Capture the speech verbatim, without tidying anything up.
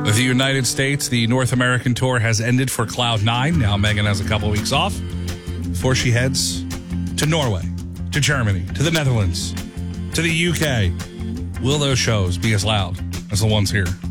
The United States, the North American tour has ended for Cloud Nine. Now Megan has a couple weeks off before she heads to Norway, to Germany, to the Netherlands, to the U K. Will those shows be as loud as the ones here